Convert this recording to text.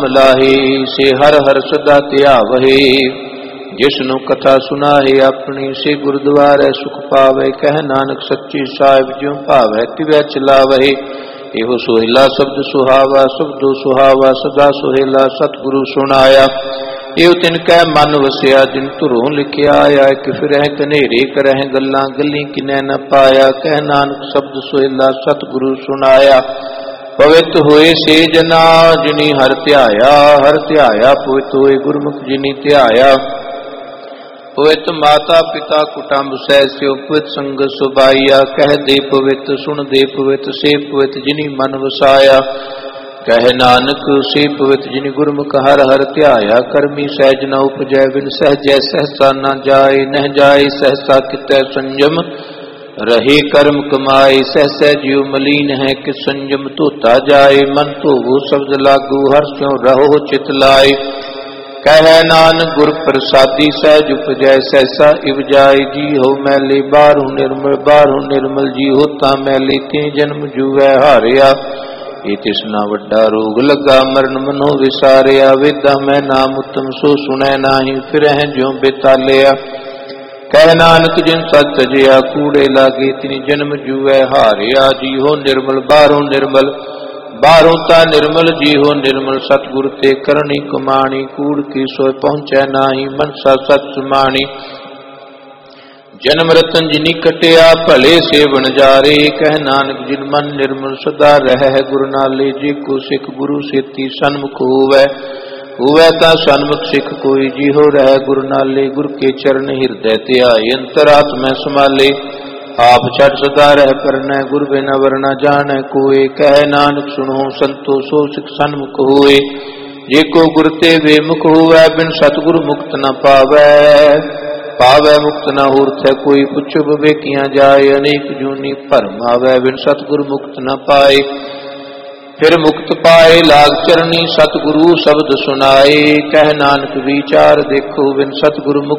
ਲਾਹੀ ਸੇ ਹਰ ਹਰ ਸਦਾ ਧਿਆਵਹਿ। ਜਿਸਨੂੰ ਕਥਾ ਸੁਨਾਹੇ ਆਪਣੀ ਸੇ ਗੁਰਦੁਆਰੇ ਸੁਖ ਪਾਵੇ। ਕਹਿ ਨਾਨਕ ਸੱਚੀ ਸਾਹਿਬ ਜਿਉ ਭਾਵੈ ਤਿਵੈ ਚਲਾਵਹਿ। ਇਹੋ ਸੋਹਿਲਾ ਸ਼ਬਦ ਸੁਹਾਵਾ ਸ਼ਬਦੋ ਸੁਹਾਵਾ ਸਦਾ ਸੋਹਿਲਾ ਸਤਿਗੁਰੂ ਸੁਣਾਇਆ। ਇਹੋ ਤਿਨ ਕਹਿ ਮਨ ਵਸਿਆ ਜਿਨ ਧੁਰੋਂ ਲਿਖਿਆ ਆਇਆ। ਕਿ ਫਿਰਹਿ ਕਨੇਰੇ ਕਰਹਿ ਗੱਲਾਂ ਗੱਲੀ ਕਿਨੈ ਨ ਪਾਇਆ। ਕਹਿ ਨਾਨਕ ਸ਼ਬਦ ਸੋਹਿਲਾ ਸਤਿਗੁਰੂ ਸੁਣਾਇਆ। ਪਵਿੱਤ ਹੋਏ ਸੇ ਜਨਾ ਜਿਨੀ ਹਰਿ ਧਿਆਇਆ। ਹਰਿ ਧਿਆਇਆ ਪਵਿੱਤ ਹੋਏ ਗੁਰਮੁਖ ਜਿਨੀ ਧਿਆਇਆ। ਪਵਿੱਤ ਮਾਤਾ ਪਿਤਾ ਕੁਟੰਬ ਸਹਿ ਸਿਓ ਪਵਿੱਤ ਸੰਗਤ ਸੁਭਾਈਆ। ਕਹਿ ਦੇ ਪਵਿੱਤ ਸੁਣ ਦੇ ਪਵਿੱਤ ਸੇ ਪਵਿੱਤ ਜਿਨੀ ਮਨ ਵਸਾਇਆ। ਕਹਿ ਨਾਨਕ ਸੇ ਪਵਿੱਤ ਜਿਨੀ ਗੁਰਮੁਖ ਹਰਿ ਹਰਿ ਧਿਆਇਆ। ਕਰਮੀ ਸਹਿਜ ਨ ਉਪਜੈ ਬਿਨ ਸਹਿਜੈ ਸਹਸਾ ਨ ਜਾਏ। ਨਹਿ ਜਾਏ ਸਹਸਾ ਕਿਤੈ ਸੰਜਮ ਰਹੇ ਕਰਮ ਕਮਾਏ। ਸਹਿਸੈ ਜਿਉ ਮਲੀਨ ਹੈ ਕਿ ਸੰਜਮ ਧੋਤਾ ਜਾਏ। ਮਨ ਧੋਵੋ ਸ਼ਬਦ ਲਾਗੂ ਹਰਿ ਸਿਉ ਰਹੋ ਚਿਤ ਲਾਏ। ਕਹਿ ਨਾਨਕ ਗੁਰ ਪ੍ਰਸਾਦੀ ਸਹਿਜ ਉਪਜੈ ਸਹਿਸਾ ਇਵਜਾਈ। ਜੀ ਹੋ ਮੈਲੇ ਬਾਹਰੋਂ ਨਿਰਮਲ ਬਾਹਰੋਂ ਨਿਰਮਲ। ਜੀ ਹੋ ਤਾਂ ਮੈਲੇ ਤੇ ਜਨਮ ਜੂਐ ਹਾਰਿਆ। ਇਹ ਤਿਸਨਾ ਵੱਡਾ ਰੋਗ ਲੱਗਾ ਮਰਨ ਮਨੋ ਵਿਸਾਰਿਆ। ਵੇਦਾਂ ਮੈਂ ਨਾਮ ਉਤਮ ਸੋ ਸੁਣੈ ਨਾਹੀ ਫਿਰਹਿ ਜਿਉ ਬੇਤਾਲਿਆ। ਕਹਿ ਨਾਨਕ ਜਿਨ ਸਤ ਤਜਿਆ ਕੂੜੇ ਲਾਗੇ ਤਿਨ ਜਨਮ ਜੂਐ ਹਾਰਿਆ। ਜੀ ਹੋ ਨਿਰਮਲ ਬਾਹਰੋਂ ਨਿਰਮਲ ਬਾਹਰੋਂ ਤਾਂ ਨਿਰਮਲ। ਜੀ ਹੋ ਨਿਰਮਲ ਸਤਿਗੁਰ ਤੇ ਕਰਨੀ ਕਮਾਣੀ। ਕੂੜ ਕੀ ਸੋਇ ਪਹੁੰਚੈ ਨਾਹੀ ਮਨਸਾ ਸਤ ਸਮਾਣੀ। ਜਨਮ ਰਤਨ ਜਿਨੀ ਕਟਿਆ ਭਲੇ ਸੇਵਨ ਜਾਰੇ। ਕਹਿ ਨਾਨਕ ਜਿਨ ਮਨ ਨਿਰਮਲ ਸਦਾ ਰਹਿ ਗੁਰ ਨਾਲੇ। ਜੇ ਕੋ ਸਿੱਖ ਗੁਰੂ ਸੇਤੀ ਸਨਮੁਖ ਹੋਵੈ ਹੋਵੈ ਤਾਂ ਸਨਮੁਖ ਸਿੱਖ ਕੋਈ। ਜੀ ਹੋ ਰਹਿ ਗੁਰ ਨਾਲੇ ਗੁਰ ਕੇ ਚਰਨ ਹਿਰਦੈ ਧਿਆਏ। ਅੰਤਰਾਤਮੈ ਸਮਾਲੇ ਆਪ ਛੱਡ ਸਦਾ ਰਹਿ ਪਰਨੈ। ਗੁਰ ਬਿਨਾ ਵਰਨਾ ਜਾਣੈ ਕੋਏ। ਕਹਿ ਨਾਨਕ ਸੁਣੋ ਸੰਤੋ ਸੋ ਸਿੱਖ ਸਨਮੁਖ ਹੋਏ। ਜੇ ਕੋ ਗੁਰ ਤੇ ਬੇਮੁਖ ਹੋਵੈ ਬਿਨ ਸਤਿਗੁਰ ਮੁਕਤ ਨ ਪਾਵੈ। ਪਾਵੈ ਮੁਕਤ ਨ ਹੋਰਥੈ ਕੋਈ। ਪੁੱਛੋ ਵਿਵੇਕੀਆਂ ਜਾਏ ਅਨੇਕ ਜੂਨੀ ਭਰਮ ਆਵੈ। ਬਿਨ ਸਤਿਗੁਰ ਮੁਕਤ ਨ ਪਾਏ। ਫਿਰ ਮੁਕਤ ਪਾਏ ਲਾਗ ਚਰਨੀ ਸਤਿਗੁਰੂ ਸ਼ਬਦ ਸੁਨਾਏ। ਕਹਿ ਨਾਨਕ ਵਿਚਾਰ ਦੇਖੋ ਬਿਨ ਸਤਿਗੁਰੂ ਮੁਕਤ